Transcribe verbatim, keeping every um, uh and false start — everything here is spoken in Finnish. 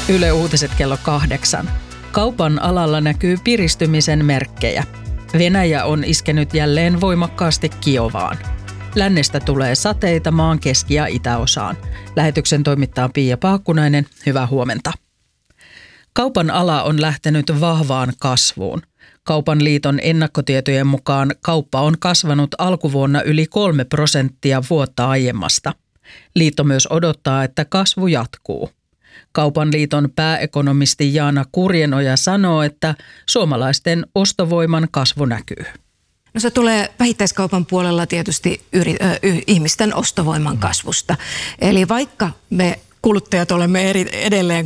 Yle Uutiset kello kahdeksan. Kaupan alalla näkyy piristymisen merkkejä. Venäjä on iskenyt jälleen voimakkaasti Kiovaan. Lännestä tulee sateita maan keski- ja itäosaan. Lähetyksen toimittaa Pia Paakkunainen. Hyvää huomenta. Kaupan ala on lähtenyt vahvaan kasvuun. Kaupan liiton ennakkotietojen mukaan kauppa on kasvanut alkuvuonna yli kolme prosenttia vuotta aiemmasta. Liitto myös odottaa, että kasvu jatkuu. Kaupan liiton pääekonomisti Jaana Kurjenoja sanoo, että suomalaisten ostovoiman kasvu näkyy. No se tulee vähittäiskaupan puolella tietysti yri, ö, y, ihmisten ostovoiman kasvusta. Eli vaikka me kuluttajat olemme eri, edelleen